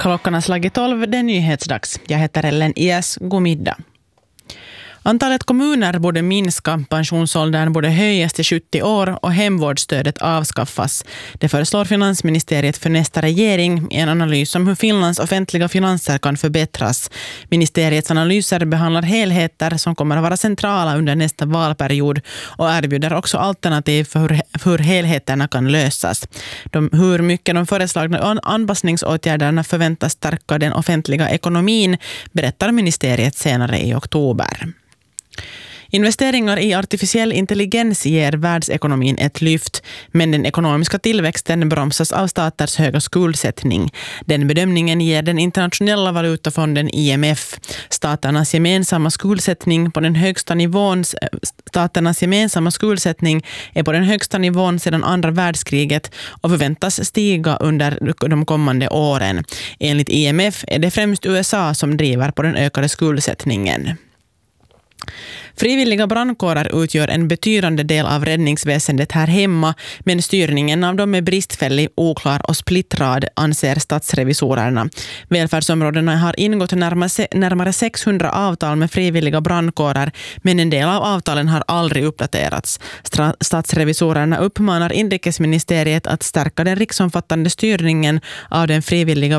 Klockan har slagit 12, det är nyhetsdags. Jag heter Ellen Ias, god middag. Antalet kommuner borde minska, pensionsåldern borde höjas till 70 år och hemvårdsstödet avskaffas. Det föreslår finansministeriet för nästa regering i en analys om hur Finlands offentliga finanser kan förbättras. Ministeriets analyser behandlar helheter som kommer att vara centrala under nästa valperiod och erbjuder också alternativ för hur helheterna kan lösas. Hur mycket de föreslagna anpassningsåtgärderna förväntas stärka den offentliga ekonomin berättar ministeriet senare i oktober. Investeringar i artificiell intelligens ger världsekonomin ett lyft, men den ekonomiska tillväxten bromsas av staters höga skuldsättning. Den bedömningen ger den internationella valutafonden IMF. Staternas gemensamma skuldsättning är på den högsta nivån sedan andra världskriget och förväntas stiga under de kommande åren. Enligt IMF är det främst USA som driver på den ökade skuldsättningen. Frivilliga brandkårer utgör en betydande del av räddningsväsendet här hemma, men styrningen av dem är bristfällig, oklar och splittrad, anser statsrevisorerna. Välfärdsområdena har ingått närmare 600 avtal med frivilliga brandkårer, men en del av avtalen har aldrig uppdaterats. Statsrevisorerna uppmanar inrikesministeriet att stärka den riksomfattande styrningen av den frivilliga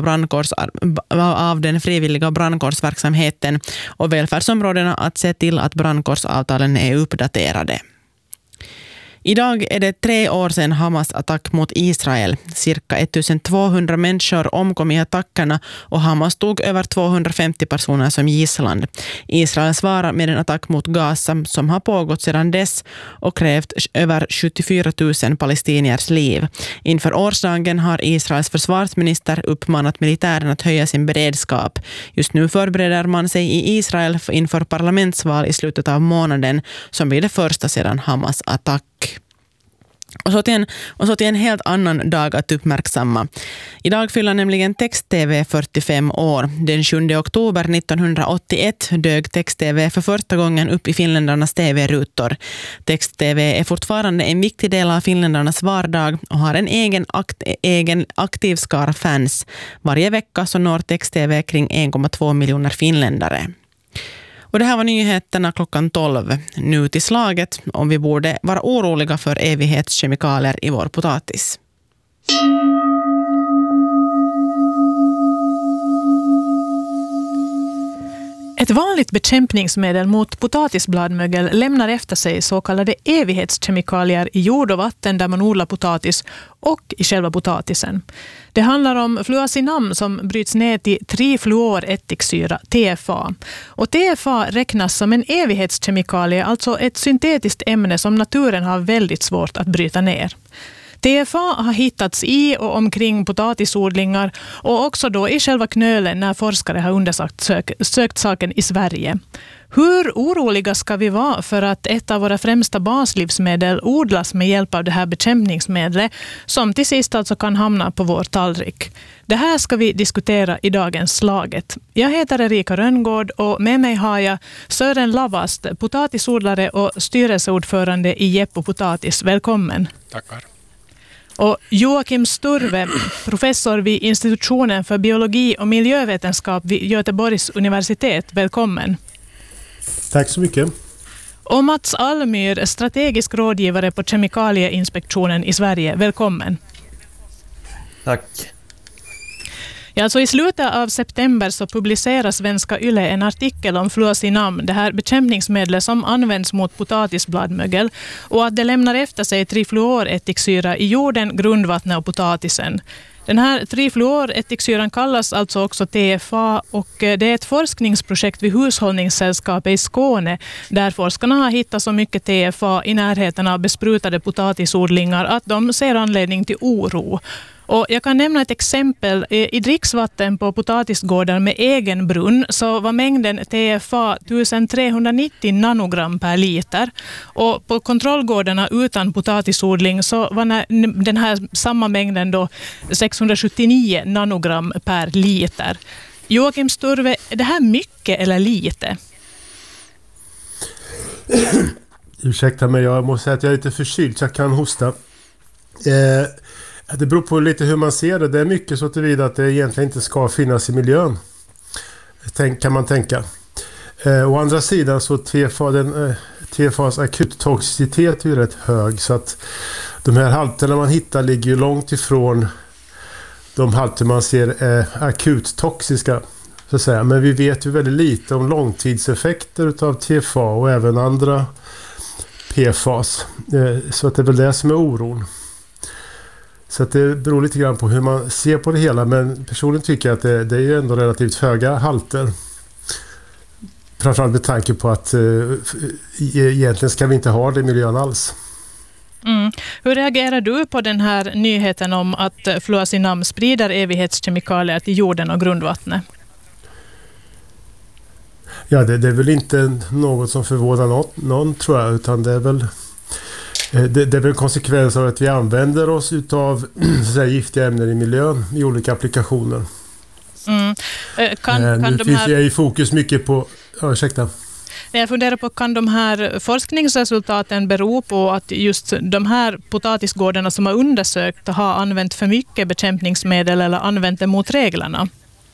brandkårsverksamheten och välfärdsområdena att se till att brandkårsavtalen är uppdaterade. Idag är det 3 år sedan Hamas attack mot Israel. Cirka 1200 människor omkom i attackerna och Hamas tog över 250 personer som gisslan. Israel svarar med en attack mot Gaza som har pågått sedan dess och krävt över 74 000 palestiniers liv. Inför årsdagen har Israels försvarsminister uppmanat militären att höja sin beredskap. Just nu förbereder man sig i Israel inför parlamentsval i slutet av månaden som blir det första sedan Hamas attack. Och så till en helt annan dag att uppmärksamma. Idag fyller nämligen text-tv 45 år. Den 7 oktober 1981 dög text-tv för första gången upp i finländarnas tv-rutor. Text-tv är fortfarande en viktig del av finländarnas vardag och har en egen aktiv skara fans. Varje vecka så når text-tv kring 1,2 miljoner finländare. Och det här var nyheterna klockan 12. Nu till slaget om vi borde vara oroliga för evighetskemikalier i vår potatis. Ett vanligt bekämpningsmedel mot potatisbladmögel lämnar efter sig så kallade evighetskemikalier i jord och vatten där man odlar potatis och i själva potatisen. Det handlar om fluazinam som bryts ner till trifluorättiksyra, TFA. Och TFA räknas som en evighetskemikalie, alltså ett syntetiskt ämne som naturen har väldigt svårt att bryta ner. TFA har hittats i och omkring potatisodlingar och också då i själva knölen när forskare har undersökt saken i Sverige. Hur oroliga ska vi vara för att ett av våra främsta baslivsmedel odlas med hjälp av det här bekämpningsmedlet som till sist alltså kan hamna på vår tallrik? Det här ska vi diskutera i dagens Slaget. Jag heter Erika Rönngård och med mig har jag Sören Lavast, potatisodlare och styrelseordförande i Jeppo Potatis. Välkommen. Tackar. Och Joakim Sturve, professor vid institutionen för biologi och miljövetenskap vid Göteborgs universitet. Välkommen. Tack så mycket. Och Mats Almyr, strategisk rådgivare på Kemikalieinspektionen i Sverige. Välkommen. Tack. Ja, alltså i slutet av september så publicerar Svenska Yle en artikel om fluazinam, det här bekämpningsmedlet som används mot potatisbladmögel, och att det lämnar efter sig trifluorättiksyra i jorden, grundvattnet och potatisen. Den här trifluorättiksyran kallas alltså också TFA och det är ett forskningsprojekt vid Hushållningssällskapet i Skåne där forskarna har hittat så mycket TFA i närheten av besprutade potatisodlingar att de ser anledning till oro. Och jag kan nämna ett exempel. I dricksvatten på potatisgårdar med egen brunn så var mängden TFA 1390 nanogram per liter. Och på kontrollgårdarna utan potatisodling så var den här samma mängden då 679 nanogram per liter. Joakim Sturve, är det här mycket eller lite? Ursäkta mig, jag måste säga att jag är lite förkyld så jag kan hosta. Det beror på lite hur man ser det. Det är mycket så tillvida att det egentligen inte ska finnas i miljön. Kan man tänka. Å andra sidan så TFAs akuttoxicitet är ju rätt hög, så att de här halterna man hittar ligger ju långt ifrån de halter man ser är akut toxiska, så att säga. Men vi vet ju väldigt lite om långtidseffekter utav TFA och även andra PFAS. Så att det är väl det som är oron. Så att det beror lite grann på hur man ser på det hela, men personligen tycker jag att det är ju ändå relativt höga halter. Framförallt med tanke på att egentligen ska vi inte ha det i miljön alls. Hur reagerar du på den här nyheten om att fluazinam sprider evighetskemikalier till jorden och grundvattnet? Ja, det är väl inte något som förvånar någon, tror jag, utan det är väl konsekvens av att vi använder oss utav giftiga ämnen i miljön i olika applikationer. Nu finns ju i fokus mycket på... ursäkta. Jag funderar på, kan de här forskningsresultaten bero på att just de här potatisgårdarna som har undersökt har använt för mycket bekämpningsmedel eller använt det mot reglerna?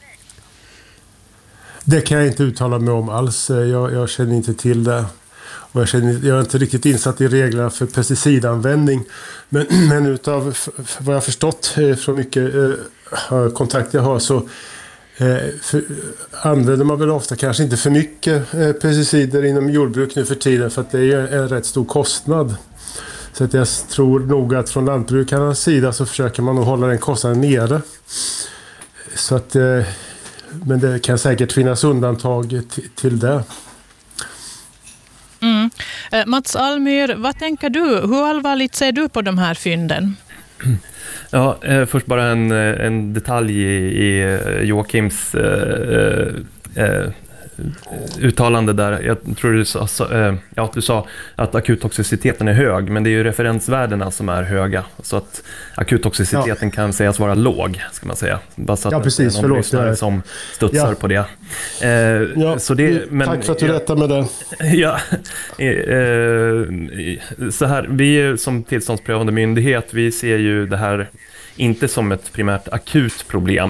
Det kan jag inte uttala mig om alls. Jag känner inte till det. Och jag är inte riktigt insatt i reglerna för pesticidanvändning. Men utav vad jag förstått från mycket kontakt jag har, så använder man väl ofta kanske inte för mycket pesticider inom jordbruk nu för tiden, för att det är en rätt stor kostnad. Så att jag tror nog att från lantbrukarnas sida så försöker man nog hålla den kostnaden nere. Så att, men det kan säkert finnas undantag till det. Mats Almyr, vad tänker du? Hur allvarligt ser du på de här fynden? Ja, först bara en detalj i Joakims uttalande där. Jag tror du sa att akuttoxiciteten är hög, men det är ju referensvärdena som är höga, så att akuttoxiciteten kan sägas vara låg, ska man säga. Bara så att precis, någon lyssnare som studsar på det. Så det, men, tack för att du rättar med det. Ja, så här, vi som tillståndsprövande myndighet, vi ser ju det här inte som ett primärt akut problem,